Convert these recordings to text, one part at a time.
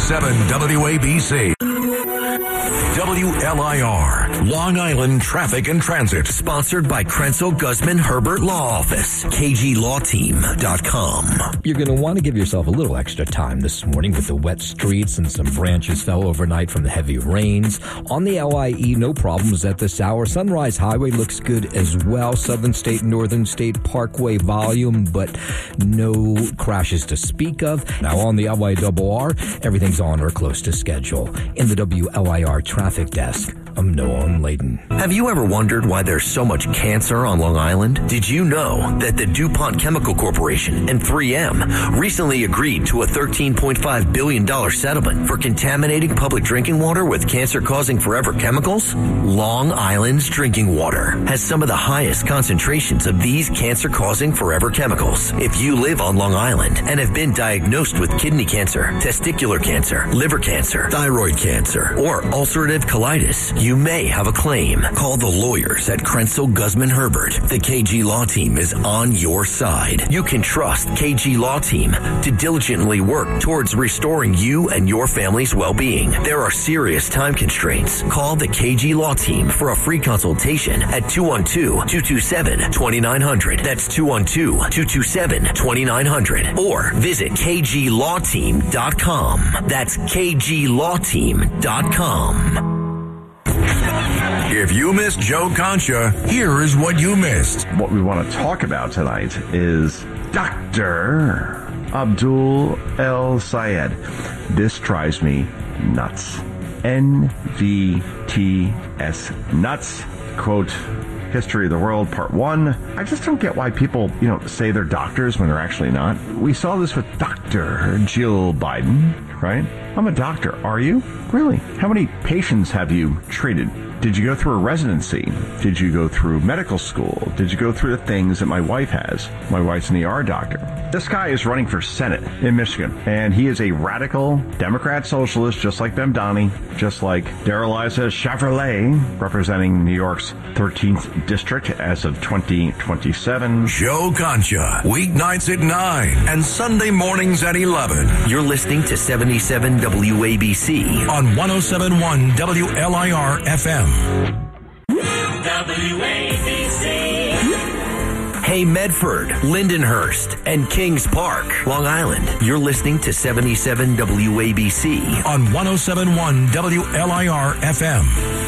77 WABC. WLIR, Long Island Traffic and Transit. Sponsored by Krenzel Guzman Herbert Law Office. KGLawTeam.com. You're going to want to give yourself a little extra time this morning with the wet streets, and some branches fell overnight from the heavy rains. On the LIE, no problems at this hour. Sunrise Highway looks good as well. Southern State, Northern State Parkway volume, but no crashes to speak of. Now on the LIRR, everything's on or close to schedule. In the WLIR Traffic Desk, I'm Noah Layden. Have you ever wondered why there's so much cancer on Long Island? Did you know that the DuPont Chemical Corporation and 3M recently agreed to a $13.5 billion settlement for contaminating public drinking water with cancer-causing forever chemicals? Long Island's drinking water has some of the highest concentrations of these cancer-causing forever chemicals. If you live on Long Island and have been diagnosed with kidney cancer, testicular cancer, liver cancer, thyroid cancer, or ulcerative colitis, you may have a claim. Call the lawyers at Krenzel Guzman Herbert. The KG Law Team is on your side. You can trust KG Law Team to diligently work towards restoring you and your family's well-being. There are serious time constraints. Call the KG Law Team for a free consultation at 212-227-2900. That's 212-227-2900. Or visit KGLawTeam.com. That's KGLawTeam.com. If you missed Joe Concha, here is what you missed. What we want to talk about tonight is Dr. Abdul El Sayed. This drives me nuts. NVTS nuts. Quote, History of the World, Part 1. I just don't get why people, say they're doctors when they're actually not. We saw this with Dr. Jill Biden, right? I'm a doctor. Are you? Really? How many patients have you treated? Did you go through a residency? Did you go through medical school? Did you go through the things that my wife has? My wife's an ER doctor. This guy is running for Senate in Michigan, and he is a radical Democrat socialist, just like Bemdani, just like Dareliza Chevrolet, representing New York's 13th district as of 2027. Joe Concha, weeknights at 9 and Sunday mornings at 11. You're listening to 77 WABC on 107.1 WLIR FM. WABC. Hey, Medford, Lindenhurst, and Kings Park, Long Island. You're listening to 77 WABC on 107.1 WLIR FM.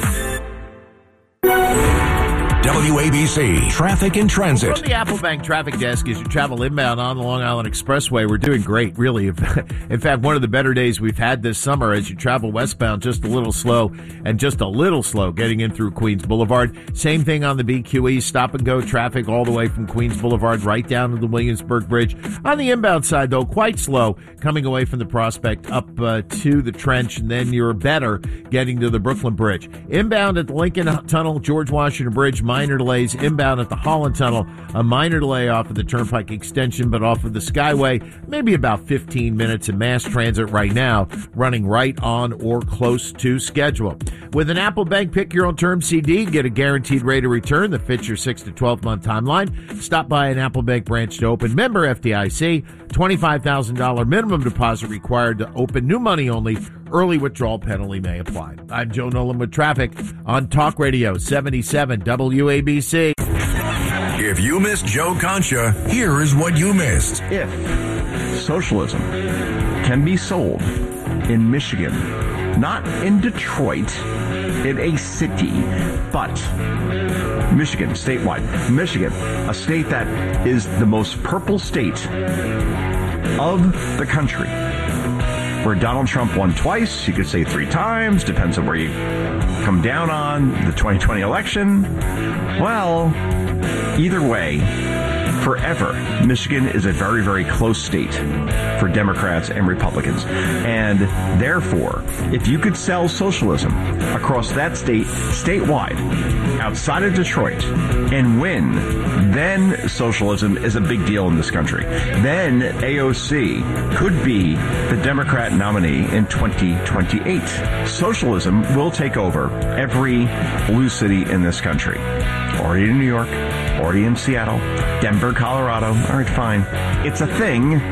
WABC Traffic and Transit. From the Applebank Traffic Desk, as you travel inbound on the Long Island Expressway, we're doing great, really. In fact, one of the better days we've had this summer as you travel westbound, just a little slow getting in through Queens Boulevard. Same thing on the BQE, stop-and-go traffic all the way from Queens Boulevard right down to the Williamsburg Bridge. On the inbound side, though, quite slow, coming away from the Prospect up to the Trench, and then you're better getting to the Brooklyn Bridge. Inbound at the Lincoln Tunnel, George Washington Bridge, minor delays. Inbound at the Holland Tunnel, a minor delay off of the Turnpike extension, but off of the Skyway, maybe about 15 minutes. In mass transit right now, running right on or close to schedule. With an Apple Bank Pick Your Own Term CD, get a guaranteed rate of return that fits your 6 to 12 month timeline. Stop by an Apple Bank branch to open. Member FDIC, $25,000 minimum deposit required to open. New money only. Early withdrawal penalty may apply. I'm Joe Nolan with traffic on Talk Radio 77 WABC. If you missed Joe Concha, here is what you missed. If socialism can be sold in Michigan, not in Detroit, in a city, but Michigan, statewide. Michigan, a state that is the most purple state of the country, where Donald Trump won twice, you could say 3 times, depends on where you come down on the 2020 election. Well, either way, forever, Michigan is a very, very close state for Democrats and Republicans. And therefore, if you could sell socialism across that state, statewide, outside of Detroit, and win, then socialism is a big deal in this country. Then AOC could be the Democrat nominee in 2028. Socialism will take over every blue city in this country. Already in New York, already in Seattle, Denver, Colorado. All right, fine. It's a thing.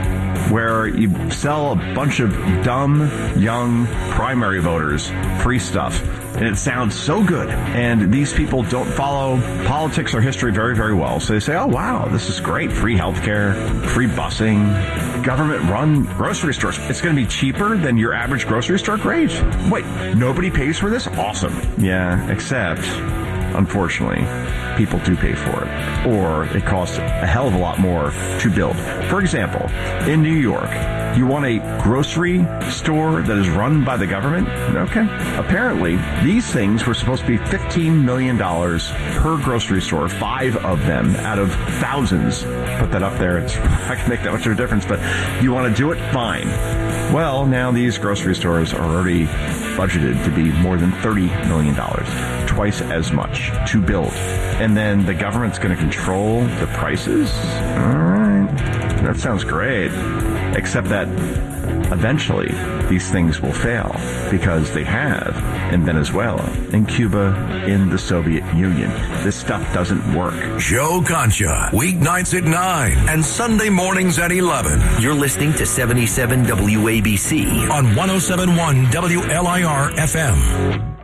where you sell a bunch of dumb, young primary voters free stuff. And it sounds so good. And these people don't follow politics or history very, very well. So they say, oh, wow, this is great. Free healthcare, free busing, government-run grocery stores. It's going to be cheaper than your average grocery store? Great. Wait, nobody pays for this? Awesome. Yeah, except, unfortunately, people do pay for it. Or it costs a hell of a lot more to build. For example, in New York, you want a grocery store that is run by the government? Okay. Apparently, these things were supposed to be $15 million per grocery store, 5 of them out of thousands. Put that up there. It's not going to make that much of a difference, but you want to do it? Fine. Well, now these grocery stores are already budgeted to be more than $30 million, twice as much to build. And then the government's going to control the prices? All right. That sounds great. Except that eventually these things will fail because they have in Venezuela, in Cuba, in the Soviet Union. This stuff doesn't work. Joe Concha, weeknights at 9 and Sunday mornings at 11. You're listening to 77 WABC On 107.1 WLIR FM.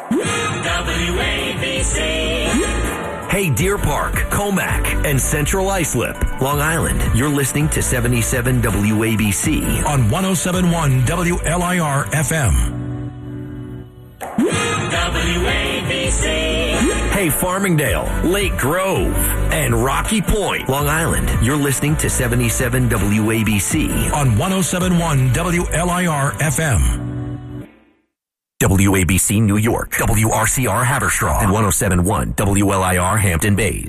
WABC. Hey, Deer Park, Comac, and Central Islip, Long Island. You're listening to 77 WABC On 107.1 WLIR FM. WABC. Hey, Farmingdale, Lake Grove, and Rocky Point, Long Island. You're listening to 77 WABC On 107.1 WLIR FM. WABC New York, WRCR Haverstraw, and 107.1 WLIR Hampton Bays.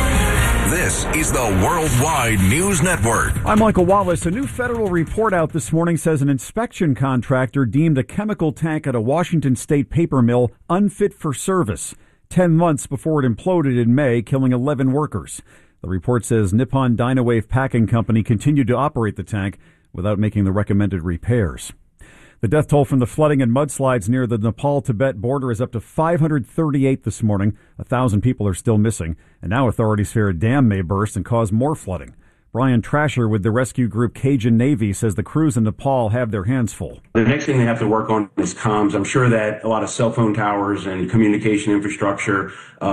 This is the Worldwide News Network. I'm Michael Wallace. A new federal report out this morning says an inspection contractor deemed a chemical tank at a Washington state paper mill unfit for service 10 months before it imploded in May, killing 11 workers. The report says Nippon Dynawave Packing Company continued to operate the tank without making the recommended repairs. The death toll from the flooding and mudslides near the Nepal-Tibet border is up to 538 this morning. 1,000 people are still missing, and now authorities fear a dam may burst and cause more flooding. Brian Trasher with the rescue group Cajun Navy says the crews in Nepal have their hands full. The next thing they have to work on is comms. I'm sure that a lot of cell phone towers and communication infrastructure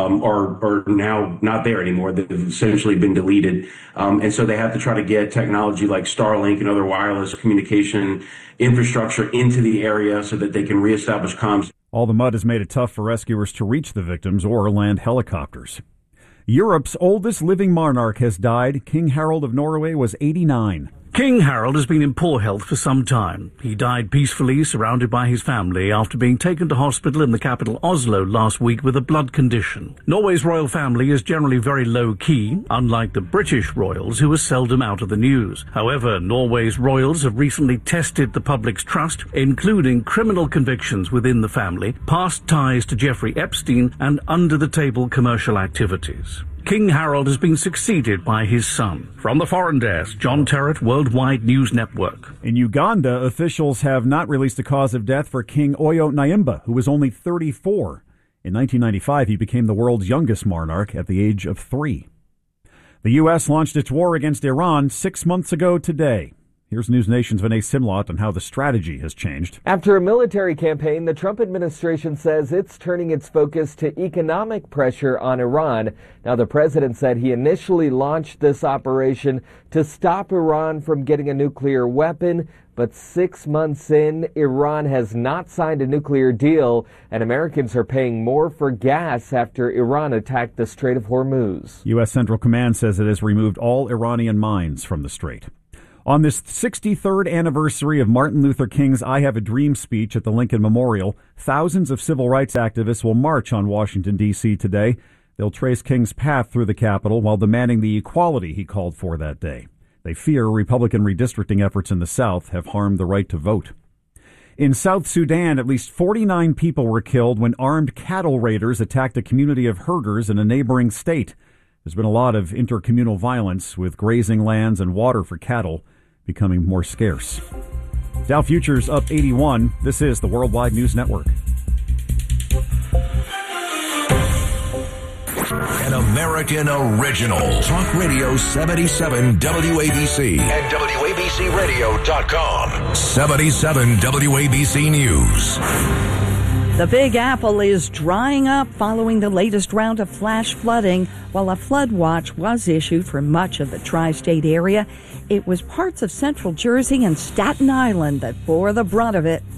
are now not there anymore. They've essentially been deleted. And so they have to try to get technology like Starlink and other wireless communication infrastructure into the area so that they can reestablish comms. All the mud has made it tough for rescuers to reach the victims or land helicopters. Europe's oldest living monarch has died. King Harald of Norway was 89. King Harald has been in poor health for some time. He died peacefully, surrounded by his family, after being taken to hospital in the capital Oslo last week with a blood condition. Norway's royal family is generally very low-key, unlike the British royals, who are seldom out of the news. However, Norway's royals have recently tested the public's trust, including criminal convictions within the family, past ties to Jeffrey Epstein, and under-the-table commercial activities. King Harald has been succeeded by his son. From the Foreign Desk, John Terrett, Worldwide News Network. In Uganda, officials have not released a cause of death for King Oyo Nyimba, who was only 34. In 1995, he became the world's youngest monarch at the age of 3. The U.S. launched its war against Iran 6 months ago today. Here's News Nation's Vinay Simlot on how the strategy has changed. After a military campaign, the Trump administration says it's turning its focus to economic pressure on Iran. Now, the president said he initially launched this operation to stop Iran from getting a nuclear weapon. But 6 months in, Iran has not signed a nuclear deal, and Americans are paying more for gas after Iran attacked the Strait of Hormuz. U.S. Central Command says it has removed all Iranian mines from the strait. On this 63rd anniversary of Martin Luther King's I Have a Dream speech at the Lincoln Memorial, thousands of civil rights activists will march on Washington, D.C. today. They'll trace King's path through the Capitol while demanding the equality he called for that day. They fear Republican redistricting efforts in the South have harmed the right to vote. In South Sudan, at least 49 people were killed when armed cattle raiders attacked a community of herders in a neighboring state. There's been a lot of intercommunal violence, with grazing lands and water for cattle becoming more scarce. Dow Futures up 81. This is the Worldwide News Network. An American original. Talk Radio 77 WABC. And WABC WABCRadio.com. 77 WABC News. The Big Apple is drying up following the latest round of flash flooding. While a flood watch was issued for much of the tri-state area, it was parts of central Jersey and Staten Island that bore the brunt of it.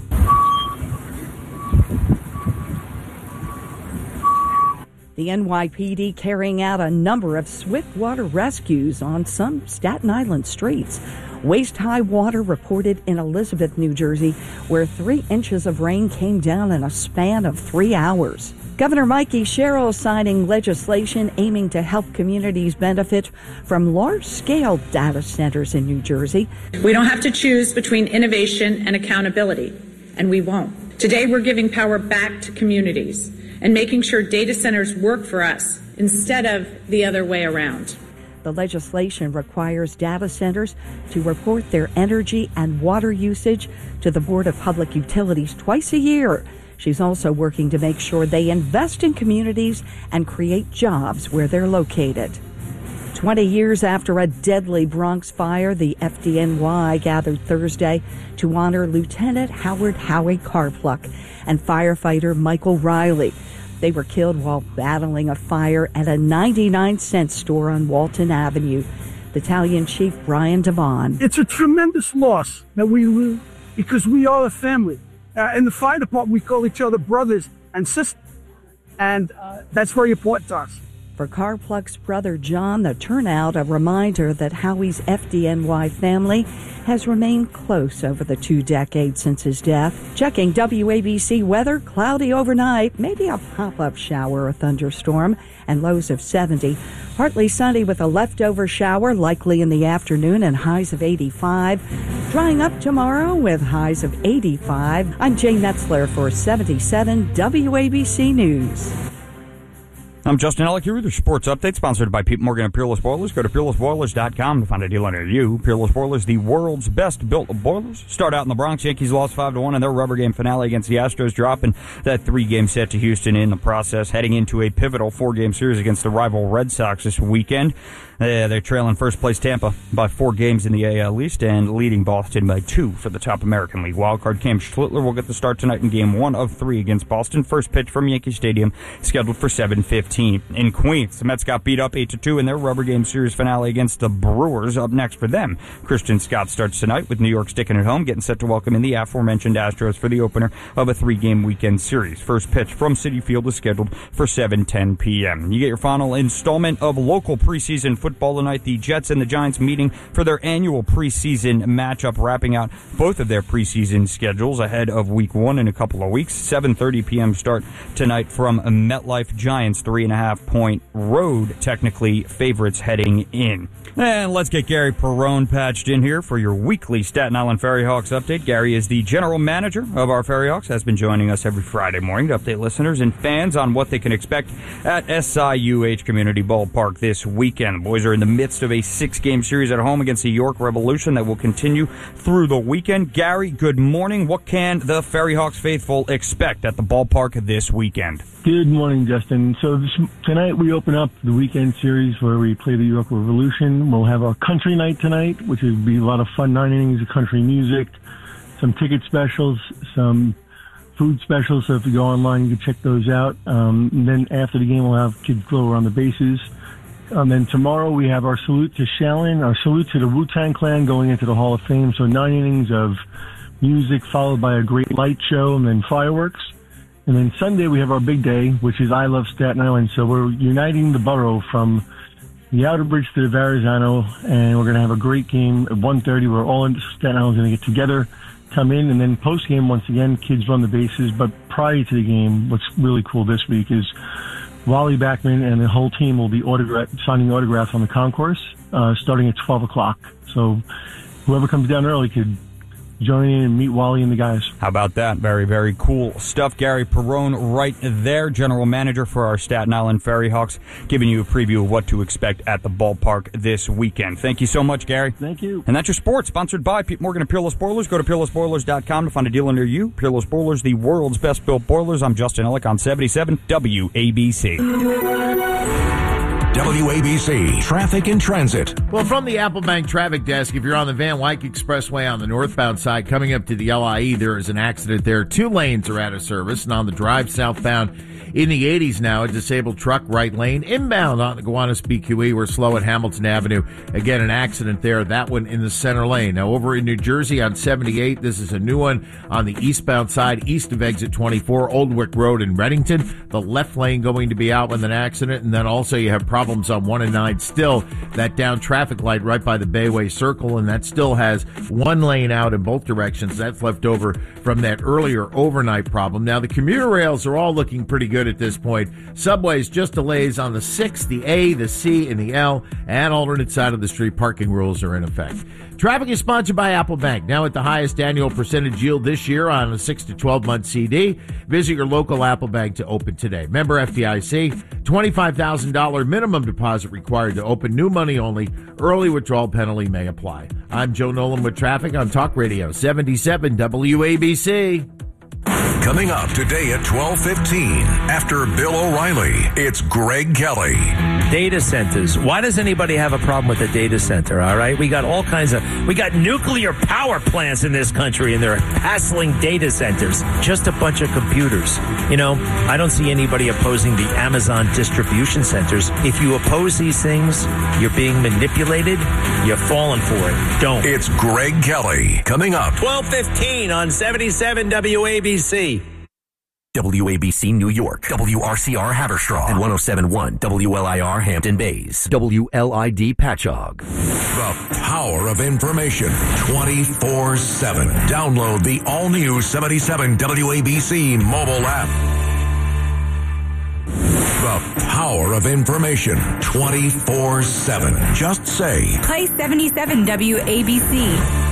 The NYPD carrying out a number of swift water rescues on some Staten Island streets. Waist-high water reported in Elizabeth, New Jersey, where 3 inches of rain came down in a span of 3 hours. Governor Mikey Sherrill signing legislation aiming to help communities benefit from large-scale data centers in New Jersey. We don't have to choose between innovation and accountability, and we won't. Today, we're giving power back to communities and making sure data centers work for us instead of the other way around. The legislation requires data centers to report their energy and water usage to the Board of Public Utilities twice a year. She's also working to make sure they invest in communities and create jobs where they're located. 20 years after a deadly Bronx fire, the FDNY gathered Thursday to honor Lieutenant Howard Howie Carpluck and firefighter Michael Riley. They were killed while battling a fire at a 99-cent store on Walton Avenue. Battalion Chief Brian Devon. It's a tremendous loss that we lose because we are a family. In the fire department, we call each other brothers and sisters, and that's very important to us. For Carpluck's brother John, the turnout a reminder that Howie's FDNY family has remained close over the 2 decades since his death. Checking WABC weather, cloudy overnight, maybe a pop-up shower or thunderstorm, and lows of 70. Partly sunny with a leftover shower, likely in the afternoon, and highs of 85. Drying up tomorrow with highs of 85. I'm Jay Metzler for 77 WABC News. I'm Justin Ellick here with your sports update, sponsored by Pete Morgan and Peerless Boilers. Go to peerlessboilers.com to find a dealer near you. Peerless Boilers, the world's best built boilers. Start out in the Bronx. Yankees lost 5-1 in their rubber game finale against the Astros, dropping that 3-game set to Houston in the process, heading into a pivotal 4-game series against the rival Red Sox this weekend. They're trailing first-place Tampa by 4 games in the AL East and leading Boston by 2 for the top American League wildcard. Cam Schlittler will get the start tonight in Game 1 of 3 against Boston. First pitch from Yankee Stadium scheduled for 7:15. In Queens, the Mets got beat up 8-2 in their rubber game series finale against the Brewers. Up next for them, Christian Scott starts tonight with New York sticking at home, getting set to welcome in the aforementioned Astros for the opener of a 3-game weekend series. First pitch from Citi Field is scheduled for 7:10 p.m. You get your final installment of local preseason football tonight. The Jets and the Giants meeting for their annual preseason matchup, wrapping out both of their preseason schedules ahead of Week 1 in a couple of weeks. 7:30 p.m. start tonight from MetLife. Giants 3.5-point road, technically favorites heading in. And let's get Gary Perrone patched in here for your weekly Staten Island Ferry Hawks update. Gary is the general manager of our Ferry Hawks, has been joining us every Friday morning to update listeners and fans on what they can expect at SIUH Community Ballpark this weekend. The boys are in the midst of a 6-game series at home against the York Revolution that will continue through the weekend. Gary, good morning. What can the Ferry Hawks faithful expect at the ballpark this weekend? Good morning, Justin. So tonight we open up the weekend series where we play the York Revolution. We'll have our country night tonight, which will be a lot of fun, 9 innings of country music, some ticket specials, some food specials. So if you go online, you can check those out. And then after the game, we'll have kids go around the bases. Then tomorrow we have our salute to Shaolin, our salute to the Wu-Tang Clan going into the Hall of Fame. So 9 innings of music followed by a great light show and then fireworks. And then Sunday we have our big day, which is I Love Staten Island. So we're uniting the borough from the Outer Bridge to the Verrazano, and we're going to have a great game at 1:30 where all in Staten Island is going to get together, come in, and then post-game, once again, kids run the bases. But prior to the game, what's really cool this week is Wally Backman and the whole team will be signing autographs on the concourse starting at 12 o'clock. So whoever comes down early could join in and meet Wally and the guys. How about that? Very, very cool stuff. Gary Perrone right there, general manager for our Staten Island Ferry Hawks, giving you a preview of what to expect at the ballpark this weekend. Thank you so much, Gary. Thank you. And that's your sports, sponsored by Pete Morgan and Peerless Boilers. Go to peerlessboilers.com to find a dealer near you. Peerless Boilers, the world's best built boilers. I'm Justin Ellick on 77 WABC. WABC Traffic and Transit. Well, from the Applebank Traffic Desk, if you're on the Van Wyck Expressway on the northbound side coming up to the LIE, there is an accident there. 2 lanes are out of service, and on the drive southbound in the 80s now, a disabled truck right lane. Inbound on the Gowanus BQE, we're slow at Hamilton Avenue. Again, an accident there, that one in the center lane. Now, over in New Jersey on 78, this is a new one on the eastbound side, east of exit 24, Old Wick Road in Reddington. The left lane going to be out with an accident, and then also you have problems on 1 and 9 still. That down traffic light right by the Bayway Circle, and that still has 1 lane out in both directions. That's left over from that earlier overnight problem. Now, the commuter rails are all looking pretty good at this point. Subways just delays on the 6, the A, the C, and the L, and alternate side of the street parking rules are in effect. Traffic is sponsored by Applebank, now at the highest annual percentage yield this year on a 6 to 12-month CD. Visit your local Applebank to open today. Member FDIC, $25,000 minimum deposit required to open, new money only. Early withdrawal penalty may apply. I'm Joe Nolan with traffic on Talk Radio 77 WABC. Coming up today at 12:15, after Bill O'Reilly, it's Greg Kelly. Data centers. Why does anybody have a problem with a data center, all right? We got we got nuclear power plants in this country, and they're hassling data centers. Just a bunch of computers. You know, I don't see anybody opposing the Amazon distribution centers. If you oppose these things, you're being manipulated. You're falling for it. Don't. It's Greg Kelly. Coming up. 12:15 on 77 WABC. WABC New York, WRCR Haverstraw, and 107.1 WLIR Hampton Bays, WLID Patchogue. The power of information 24/7. Download the all-new 77 WABC mobile app. The power of information 24/7. Just say, play 77 WABC.